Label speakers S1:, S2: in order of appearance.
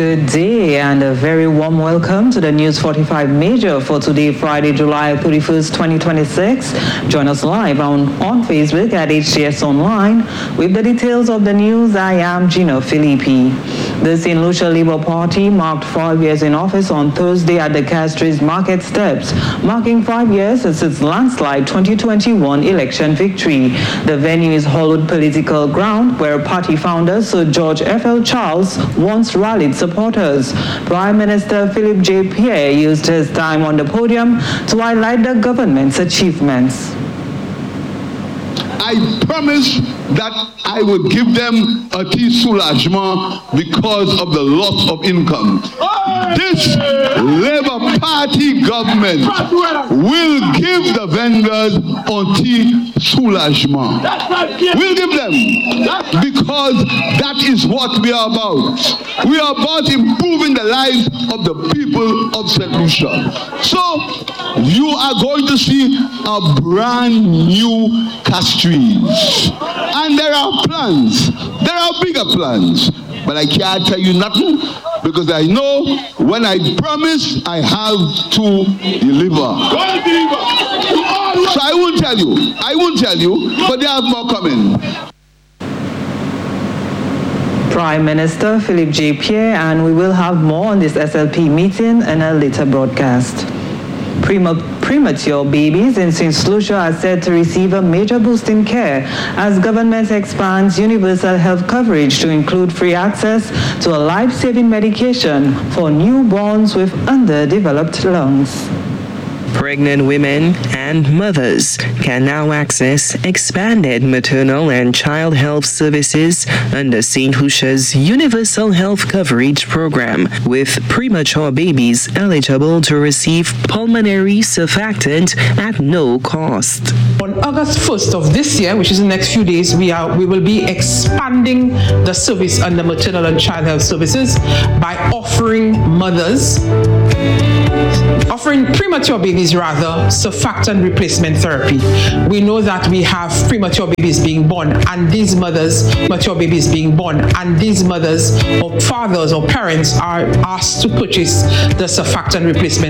S1: Good day and a very warm welcome to the News 45 Major for today, Friday, July 31st, 2026. Join us live on Facebook at HTS Online. With the details of the news, I am Gino Filippi. The St. Lucia Labour Party marked 5 years in office on Thursday at the Castries Market Steps, marking 5 years since its landslide 2021 election victory. The venue is hallowed political ground where party founder Sir George F.L. Charles once rallied supporters. Prime Minister Philip J. Pierre used his time on the podium to highlight the government's achievements.
S2: I promise that I will give them a petit soulagement because of the loss of income. This Labour Party government will give the vendors a petit soulagement. We'll give them, because that is what we are about. We are about improving the lives of the people of St. Lucia. So you are going to see a brand new Castries. And there are plans. There are bigger plans. But I can't tell you nothing, because I know when I promise, I have to deliver. So I won't tell you, but there are more coming.
S1: Prime Minister Philip J. Pierre, and we will have more on this SLP meeting in a later broadcast. Premature babies in St. Lucia are said to receive a major boost in care as government expands universal health coverage to include free access to a life-saving medication for newborns with underdeveloped lungs.
S3: Pregnant women and mothers can now access expanded maternal and child health services under St. Lucia's Universal Health Coverage Program, with premature babies eligible to receive pulmonary surfactant at no cost.
S4: On August 1st of this year, which is the next few days, we will be expanding the service under maternal and child health services by offering premature babies surfactant replacement therapy. We know that we have premature babies being born, and these mothers, mature babies being born, and these mothers or fathers or parents are asked to purchase the surfactant replacement